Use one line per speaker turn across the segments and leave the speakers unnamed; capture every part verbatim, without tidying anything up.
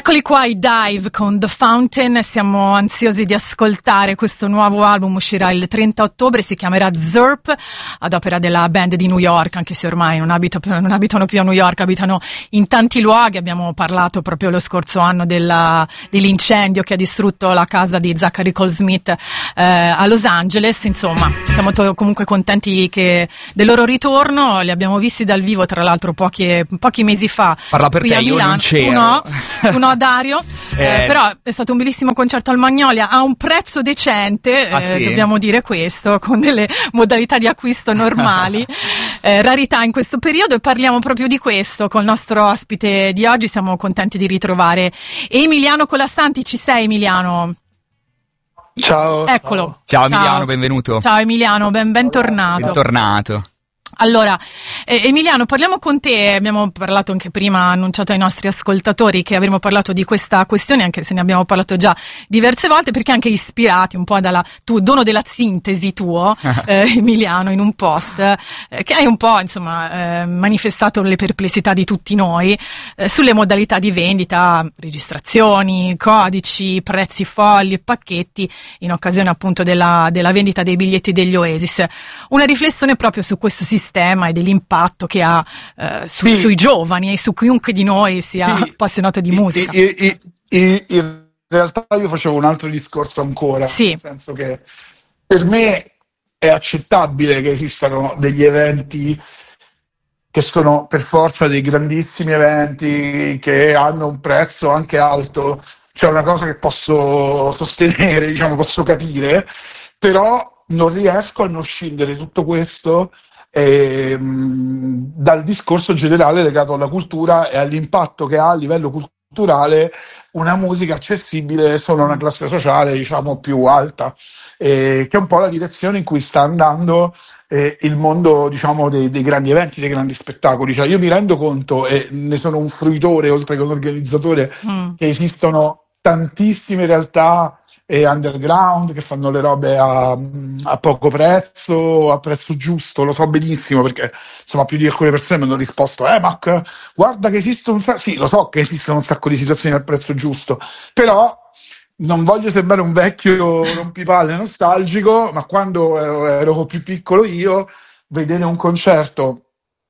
Eccoli qua i Dive con The Fountain, siamo ansiosi di ascoltare questo nuovo album, uscirà il trenta ottobre, si chiamerà Zurp, ad opera della band di New York, anche se ormai non, abito, non abitano più a New York, abitano in tanti luoghi. Abbiamo parlato proprio lo scorso anno della, dell'incendio che ha distrutto la casa di Zachary Cole Smith eh, a Los Angeles. Insomma, siamo to- comunque contenti che del loro ritorno, li abbiamo visti dal vivo tra l'altro pochi, pochi mesi fa.
Parla per
qui
te,
a
io
Milano.
non c'ero.
Tu no, tu no Dario,
eh.
Eh, però è stato un bellissimo concerto al Magnolia a un prezzo decente,
ah,
eh,
sì?
dobbiamo dire questo, con delle modalità di acquisto normali, eh, rarità in questo periodo, e parliamo proprio di questo con il nostro ospite di oggi. Siamo contenti di ritrovare Emiliano Colassanti. Ci sei, Emiliano?
Ciao.
Eccolo.
Ciao Emiliano, ciao. Benvenuto.
Ciao Emiliano, ben, bentornato.
Bentornato.
Allora, eh, Emiliano, parliamo con te. Abbiamo parlato anche prima, annunciato ai nostri ascoltatori che avremmo parlato di questa questione, anche se ne abbiamo parlato già diverse volte, perché anche ispirati un po' dalla tu, dono della sintesi tuo, eh, Emiliano, in un post, eh, che hai un po', insomma, eh, manifestato le perplessità di tutti noi eh, sulle modalità di vendita, registrazioni, codici, prezzi folli e pacchetti in occasione appunto della, della vendita dei biglietti degli Oasis. Una riflessione proprio su questo sistema e dell'impatto che ha eh, su,
sì.
sui giovani e su chiunque di noi sia sì. appassionato di musica.
I, i, i, in realtà io facevo un altro discorso ancora,
sì.
nel senso che per me è accettabile che esistano degli eventi che sono per forza dei grandissimi eventi che hanno un prezzo anche alto, cioè una cosa che posso sostenere, diciamo, posso capire, però non riesco a non scindere tutto questo Ehm, dal discorso generale legato alla cultura e all'impatto che ha a livello culturale una musica accessibile solo a una classe sociale, diciamo, più alta, eh, che è un po' la direzione in cui sta andando eh, il mondo, diciamo, dei, dei grandi eventi, dei grandi spettacoli. Cioè, io mi rendo conto, e ne sono un fruitore oltre che un organizzatore, mm. che esistono tantissime realtà e underground che fanno le robe a, a poco prezzo, a prezzo giusto. Lo so benissimo, perché insomma più di alcune persone mi hanno risposto eh ma guarda che esistono un sacco, sì, lo so che esistono un sacco di situazioni al prezzo giusto, però non voglio sembrare un vecchio rompipalle nostalgico, ma quando ero più piccolo io, vedere un concerto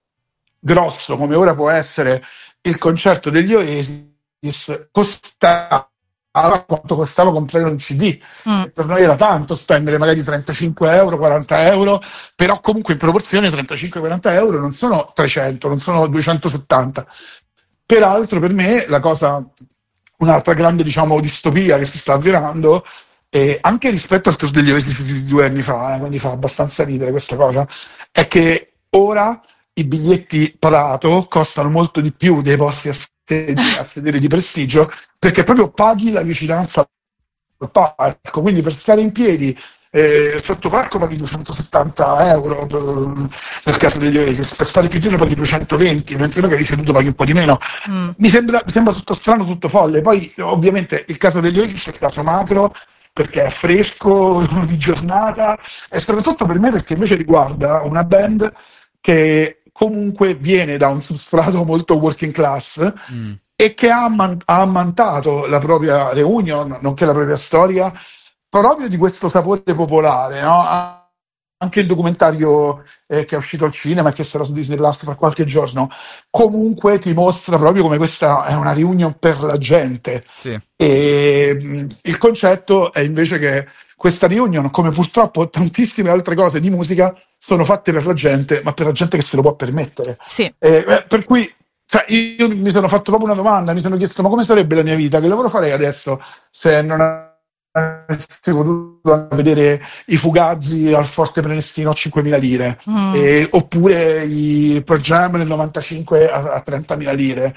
grosso come ora può essere il concerto degli Oasis costava quanto costava comprare un C D. Mm. Per noi era tanto spendere magari trentacinque euro, quaranta euro, però comunque in proporzione trentacinque quaranta euro non sono trecento, non sono duecentosettanta. Peraltro per me la cosa, un'altra grande, diciamo, distopia che si sta avverando, eh, anche rispetto al tour degli Oasis di due anni fa, eh, quindi fa abbastanza ridere questa cosa, è che ora i biglietti Prato costano molto di più dei posti a a sedere di prestigio, perché proprio paghi la vicinanza al palco, quindi per stare in piedi eh, sotto palco paghi duecentosettanta euro per, nel caso degli Oasis, per stare più dietro paghi duecentoventi, mentre magari seduto paghi un po' di meno. Mm. Mi sembra, mi sembra tutto strano, tutto folle. Poi ovviamente il caso degli Oasis è il caso macro, perché è fresco, di giornata, e soprattutto per me perché invece riguarda una band che comunque viene da un substrato molto working class mm. e che ha, man- ha ammantato la propria reunion, nonché la propria storia, proprio di questo sapore popolare, no? Anche il documentario eh, che è uscito al cinema e che sarà su Disney Plus fra qualche giorno, comunque ti mostra proprio come questa è una reunion per la gente.
Sì.
E mh, il concetto è invece che questa reunion, come purtroppo tantissime altre cose di musica, sono fatte per la gente, ma per la gente che se lo può permettere.
Sì.
Eh, per cui cioè, io mi sono fatto proprio una domanda, mi sono chiesto ma come sarebbe la mia vita, che lavoro farei adesso se non avessi potuto andare a vedere i Fugazi al Forte Prenestino a cinquemila lire, mm. eh, oppure i Pearl Jam nel novantacinque a, a trentamila lire,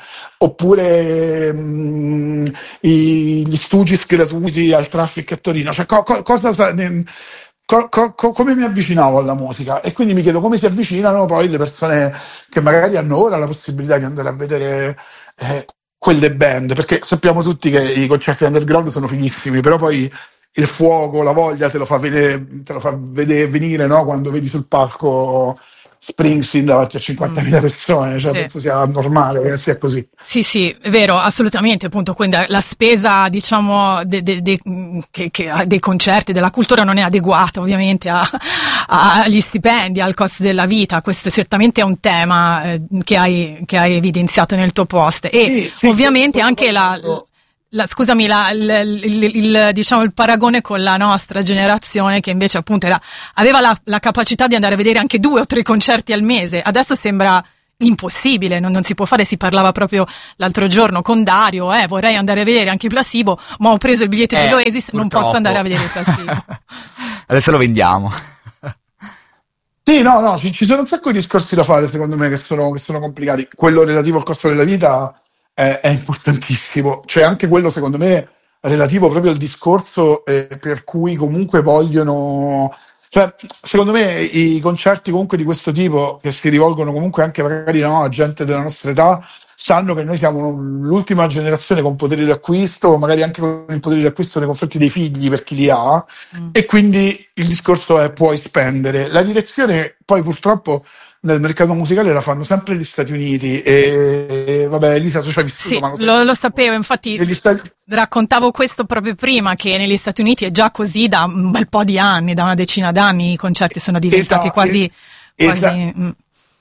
oppure mh, i, gli Stooges gratuiti al Traffic a Torino. Cioè, co- co- cosa ne, co- co- co- come mi avvicinavo alla musica? E quindi mi chiedo come si avvicinano poi le persone che magari hanno ora la possibilità di andare a vedere eh, quelle band, perché sappiamo tutti che i concerti underground sono fighissimi, però poi il fuoco, la voglia te lo fa vedere, te lo fa vedere venire, no? Quando vedi sul palco Springsteen davanti a cinquantamila persone, cioè
Sì.
penso sia normale che sia così.
Sì, sì, è vero, assolutamente, appunto, quindi la spesa, diciamo, de, de, de, che, che, dei concerti, della cultura non è adeguata, ovviamente, a, a, agli stipendi, al costo della vita. Questo certamente è un tema eh, che hai, che hai evidenziato nel tuo post. E
Sì, sì,
ovviamente
sì,
anche la, la scusami, la, il, il, il, diciamo, il paragone con la nostra generazione, che invece appunto era, aveva la, la capacità di andare a vedere anche due o tre concerti al mese. Adesso sembra impossibile, non, non si può fare. Si parlava proprio l'altro giorno con Dario, eh, vorrei andare a vedere anche il Placebo, ma ho preso il biglietto
Eh,
di Oasis, non
purtroppo.
posso andare a vedere il Placebo.
Adesso lo vendiamo.
Sì, no, no, ci, ci sono un sacco di discorsi da fare, secondo me, che sono, che sono complicati. Quello relativo al costo della vita è, è importantissimo. C'è anche quello, secondo me, relativo proprio al discorso eh, per cui comunque vogliono... Cioè, secondo me i concerti comunque di questo tipo, che si rivolgono comunque anche magari no, a gente della nostra età, sanno che noi siamo l'ultima generazione con potere d'acquisto, magari anche con il potere d'acquisto nei confronti dei figli per chi li ha, mm. e quindi il discorso è puoi spendere. La direzione poi purtroppo nel mercato musicale la fanno sempre gli Stati Uniti e, e vabbè, Elisa, tu ci hai vissuto,
sì,
ma lo,
lo, lo sapevo, infatti
Stati...
raccontavo questo proprio prima, che negli Stati Uniti è già così da un bel po' di anni, da una decina d'anni i concerti sono diventati
esatto,
quasi...
esatto.
quasi mm.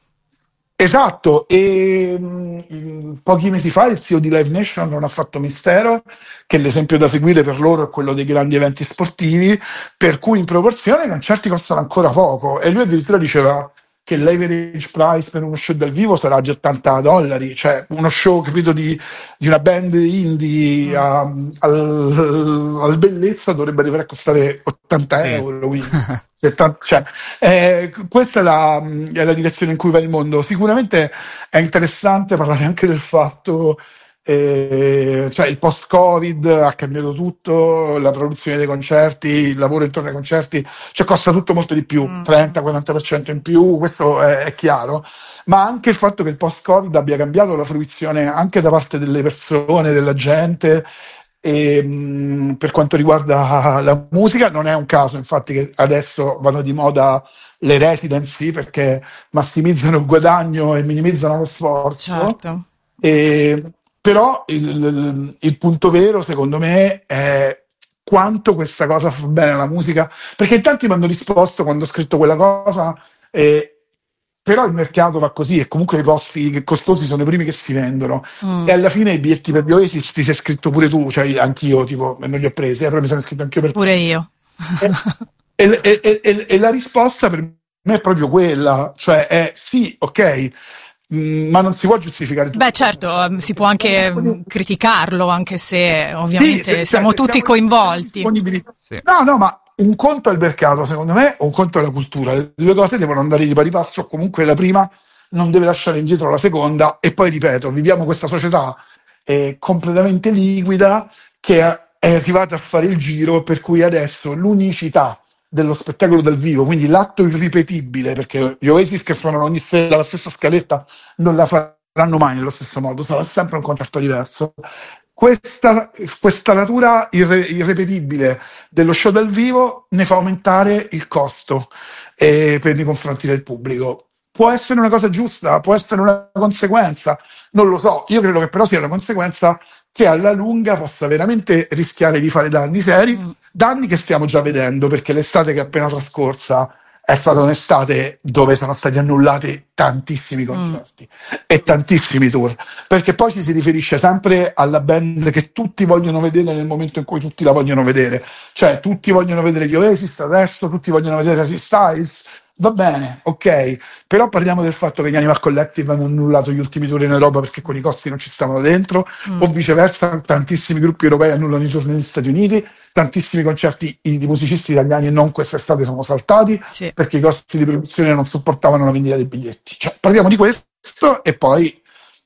Esatto, e mh, pochi mesi fa il C E O di Live Nation non ha fatto mistero che l'esempio da seguire per loro è quello dei grandi eventi sportivi, per cui in proporzione i concerti costano ancora poco, e lui addirittura diceva che l'average price per uno show dal vivo sarà di ottanta dollari, cioè uno show, capito, di, di una band indie mm. a, al, al bellezza dovrebbe arrivare a costare ottanta
sì.
euro, quindi. Cioè, eh, questa è la, è la direzione in cui va il mondo. Sicuramente è interessante parlare anche del fatto, eh, cioè il post-Covid ha cambiato tutto, la produzione dei concerti, il lavoro intorno ai concerti, cioè costa tutto molto di più, mm. trenta quaranta per cento in più, questo è, è chiaro, ma anche il fatto che il post-Covid abbia cambiato la fruizione anche da parte delle persone, della gente. E, mh, per quanto riguarda la musica non è un caso infatti che adesso vanno di moda le residency, perché massimizzano il guadagno e minimizzano lo sforzo.
Certo.
E, però il, il, il punto vero secondo me è quanto questa cosa fa bene alla musica, perché in tanti mi hanno risposto quando ho scritto quella cosa eh, però il mercato va così e comunque i posti costosi sono i primi che si vendono, mm. e alla fine i biglietti per gli Oasis ti sei scritto pure tu, cioè anch'io tipo non li ho presi, eh, però mi sono iscritto anch'io per
pure io
e, e, e, e, e la risposta per me è proprio quella, cioè è sì, ok, mh, ma non si può giustificare tutto.
Beh certo, si può anche mh, criticarlo, anche se ovviamente sì, se, siamo
cioè,
tutti
siamo
coinvolti.
Sì. No, no, ma un conto è il mercato, secondo me, un conto è la cultura. Le due cose devono andare di pari passo, comunque la prima non deve lasciare indietro la seconda, e poi ripeto, viviamo questa società eh, completamente liquida che è arrivata a fare il giro, per cui adesso l'unicità dello spettacolo dal vivo, quindi l'atto irripetibile, perché gli Oasis che suonano ogni sera la stessa scaletta non la faranno mai nello stesso modo, sarà sempre un concerto diverso. Questa, questa natura irre, irripetibile dello show dal vivo ne fa aumentare il costo eh, per nei confronti del pubblico. Può essere una cosa giusta, può essere una conseguenza, non lo so. Io credo che però sia una conseguenza che alla lunga possa veramente rischiare di fare danni seri, mm. danni che stiamo già vedendo, perché l'estate che è appena trascorsa è stata un'estate dove sono stati annullati tantissimi concerti mm. e tantissimi tour, perché poi ci si riferisce sempre alla band che tutti vogliono vedere nel momento in cui tutti la vogliono vedere, cioè tutti vogliono vedere gli Oasis adesso, tutti vogliono vedere Harry Styles, va bene, ok, però parliamo del fatto che gli Animal Collective hanno annullato gli ultimi tour in Europa perché con i costi non ci stavano dentro, mm. o viceversa tantissimi gruppi europei annullano i tour negli Stati Uniti, tantissimi concerti di musicisti italiani e non quest'estate sono saltati, sì. perché i costi di produzione non supportavano la vendita dei biglietti. Cioè, parliamo di questo e poi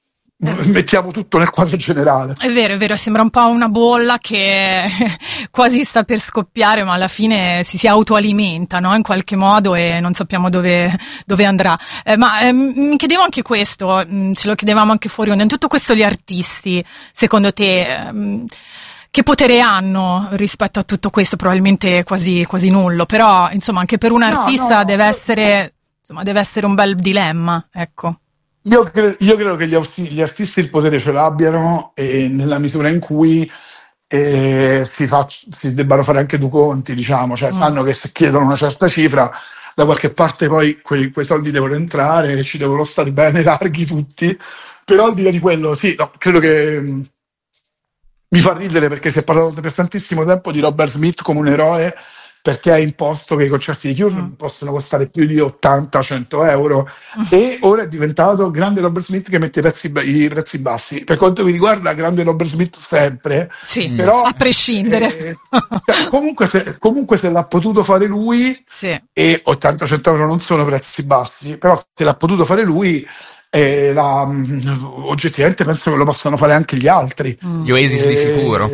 mettiamo tutto nel quadro generale.
È vero, è vero, sembra un po' una bolla che quasi sta per scoppiare, ma alla fine si si autoalimenta, no? In qualche modo, e non sappiamo dove, dove andrà. Eh, ma eh, mi chiedevo anche questo, mh, ce lo chiedevamo anche fuori onda, in tutto questo gli artisti, secondo te, mh, che potere hanno rispetto a tutto questo? Probabilmente quasi, quasi nullo, però insomma anche per un artista no, no, no. deve essere insomma deve essere un bel dilemma, ecco.
Io, cre- io credo che gli, gli artisti il potere ce l'abbiano, e nella misura in cui eh, si, fa, si debbano fare anche due conti, diciamo, cioè mm. sanno che se chiedono una certa cifra da qualche parte poi quei, quei soldi devono entrare e ci devono stare bene larghi tutti, però al di là di quello sì, no, credo che mh, mi fa ridere perché si è parlato per tantissimo tempo di Robert Smith come un eroe, perché ha imposto che i concerti di Cure mm. possono costare più di ottanta cento euro mm. e ora è diventato grande Robert Smith che mette i prezzi, i prezzi bassi. Per quanto mi riguarda, grande Robert Smith sempre,
sì,
però,
a prescindere.
Eh, cioè, comunque, se, comunque se l'ha potuto fare lui,
sì.
e ottanta cento euro non sono prezzi bassi, però se l'ha potuto fare lui, eh, la, oggettivamente penso che lo possano fare anche gli altri.
Mm. Gli Oasis eh, di sicuro.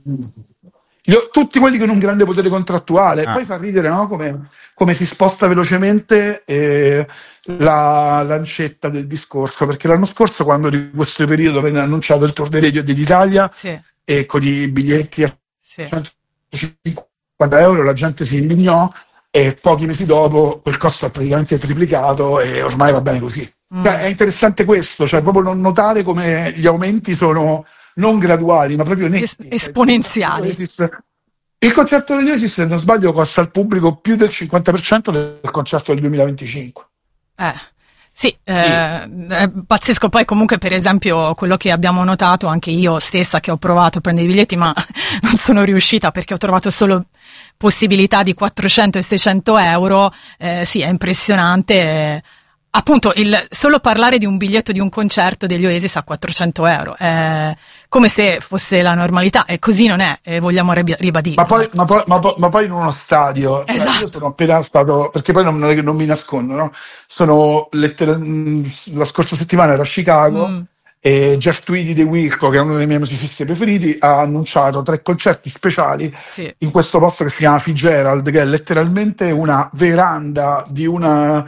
Io, tutti quelli con un grande potere contrattuale.
Ah.
Poi fa ridere, no? Come, come si sposta velocemente eh, la lancetta del discorso, perché l'anno scorso, quando di questo periodo venne annunciato il tour de radio dell'Italia,
sì.
e con i biglietti a
sì.
centocinquanta euro la gente si indignò, e pochi mesi dopo quel costo è praticamente triplicato e ormai va bene così. Mm. Cioè, è interessante questo, cioè proprio non notare come gli aumenti sono non graduali, ma proprio netti.
Es- esponenziali.
Il concerto degli Oasis, se non sbaglio, costa al pubblico più del cinquanta per cento del concerto del duemilaventicinque.
Eh, sì,
sì.
Eh, è pazzesco. Poi comunque, per esempio, quello che abbiamo notato, anche io stessa che ho provato a prendere i biglietti, ma non sono riuscita perché ho trovato solo possibilità di quattrocento e seicento euro, eh, sì, è impressionante. Eh, Appunto, il solo parlare di un biglietto di un concerto degli Oasis a quattrocento euro è come se fosse la normalità, e così non è, e vogliamo ribadire.
Ma poi, ma poi, ma poi, ma poi in uno stadio,
esatto.
Cioè io sono appena stato, perché poi non, non mi nascondo, no? Sono letter- la scorsa settimana ero a Chicago. Mm. E Jeff Tweedy dei Wilco, che è uno dei miei musicisti preferiti, ha annunciato tre concerti speciali
sì.
in questo posto che si chiama Fitzgerald, che è letteralmente una veranda di, una,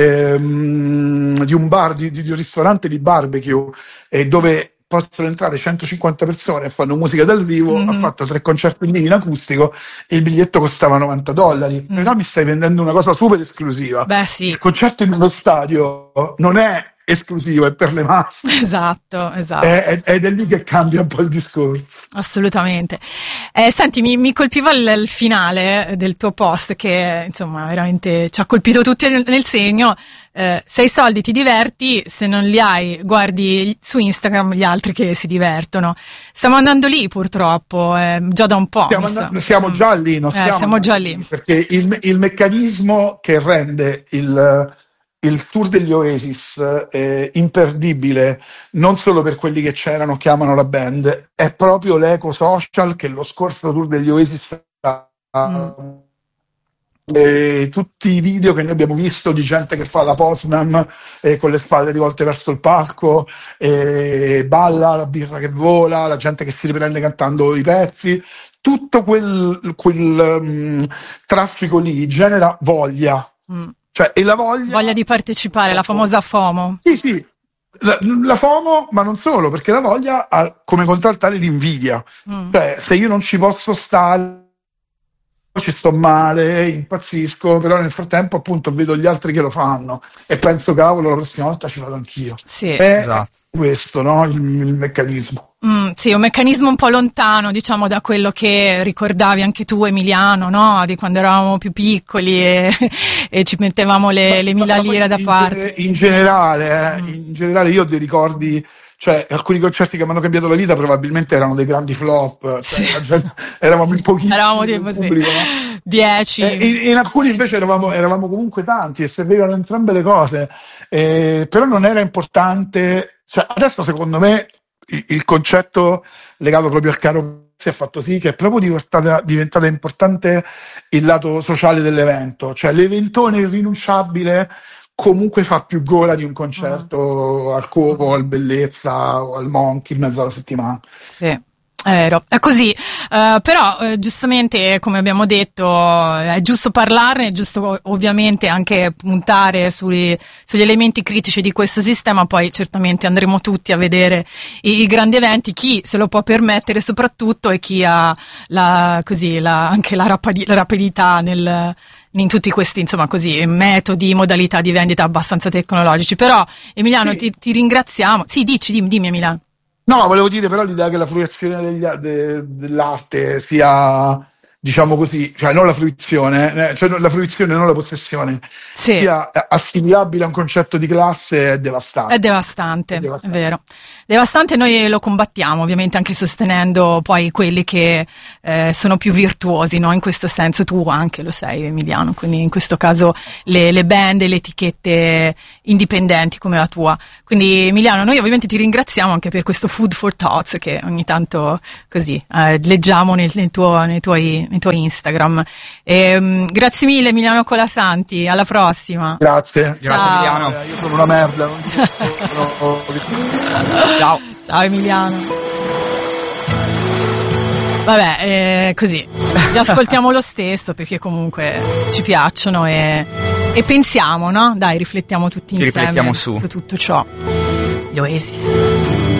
ehm, di un bar, di, di un ristorante di barbecue, eh, dove possono entrare centocinquanta persone e fanno musica dal vivo. Mm-hmm. Ha fatto tre concerti lì in acustico e il biglietto costava novanta dollari. Mm. Però mi stai vendendo una cosa super esclusiva.
Beh, sì.
Il concerto in uno stadio non è esclusivo, è per le masse.
Esatto, esatto.
Ed è, è lì che cambia un po' il discorso.
Assolutamente. Eh, senti, mi, mi colpiva il, il finale del tuo post, che insomma veramente ci ha colpito tutti nel, nel segno. Eh, se hai soldi ti diverti, se non li hai guardi su Instagram gli altri che si divertono. Stiamo andando lì purtroppo, eh, già da un po'.
Siamo, andando, siamo già lì, non
eh, siamo già lì.
Perché il, il meccanismo che rende il il tour degli Oasis è imperdibile, non solo per quelli che c'erano, che amano la band, è proprio l'eco social che lo scorso tour degli Oasis ha. Mm. E tutti i video che noi abbiamo visto di gente che fa la Poznam eh, con le spalle rivolte verso il palco, eh, balla, la birra che vola, la gente che si riprende cantando i pezzi, tutto quel, quel um, traffico lì genera voglia. Mm. Cioè, e la voglia...
voglia di partecipare, la famosa FOMO.
Sì, sì, la, la FOMO, ma non solo, perché la voglia ha come contraltare l'invidia. Mm. Cioè, se io non ci posso stare, ci sto male, impazzisco, però nel frattempo appunto vedo gli altri che lo fanno e penso, cavolo, la prossima volta ci vado anch'io.
Sì,
è
esatto.
questo, no? Il, il meccanismo.
Mm, sì, un meccanismo un po' lontano, diciamo, da quello che ricordavi anche tu, Emiliano, no? Di quando eravamo più piccoli e, e ci mettevamo le, le mila lire da
in
parte.
In generale, eh,
mm.
in generale io ho dei ricordi, cioè alcuni concerti che mi hanno cambiato la vita probabilmente erano dei grandi flop,
sì.
Cioè, gente, eravamo in pochissimi,
eravamo tipo
pubblico,
sì.
no?
dieci.
E in, in alcuni invece eravamo, eravamo comunque tanti e servivano entrambe le cose, eh, però non era importante, cioè, adesso secondo me il, il concetto legato proprio al caro si è fatto sì che è proprio diventata, diventata importante il lato sociale dell'evento, cioè l'eventone irrinunciabile comunque fa più gola di un concerto uh-huh. al Covo, al Bellezza o al Monkey in mezzo alla settimana.
Sì. È vero, è così, uh, però uh, giustamente come abbiamo detto è giusto parlarne, è giusto ovviamente anche puntare sui, sugli elementi critici di questo sistema, poi certamente andremo tutti a vedere i, i grandi eventi, chi se lo può permettere soprattutto e chi ha la, così, la, anche la, rapidi, la rapidità nel, in tutti questi, insomma, così, metodi, modalità di vendita abbastanza tecnologici. Però, Emiliano,
Sì.
ti, ti ringraziamo. Sì, dici, dimmi, dimmi Emiliano.
No, volevo dire però l'idea che la fruizione degli, de- dell'arte sia, diciamo così, cioè non la fruizione, eh, cioè non- la fruizione, non la possessione,
Sì.
sia assimilabile a un concetto di classe è devastante.
È devastante,
È
è
devastante.
vero. Devastante, noi lo combattiamo, ovviamente anche sostenendo poi quelli che eh, sono più virtuosi, no? In questo senso tu anche lo sei, Emiliano, quindi in questo caso le, le band e le etichette indipendenti come la tua. Quindi Emiliano, noi ovviamente ti ringraziamo anche per questo food for thoughts che ogni tanto così eh, leggiamo nel, nel tuo, nei, tuoi, nei tuoi Instagram. E, grazie mille Emiliano Colasanti, alla prossima.
Grazie.
Grazie
Ciao.
Emiliano.
Eh, Io sono una merda. Non sono...
Ciao.
Ciao Emiliano. Vabbè, eh, così, li ascoltiamo lo stesso perché comunque ci piacciono e, e pensiamo, no? Dai, riflettiamo tutti
Ci
insieme
riflettiamo su.
su tutto ciò. Gli Oasis.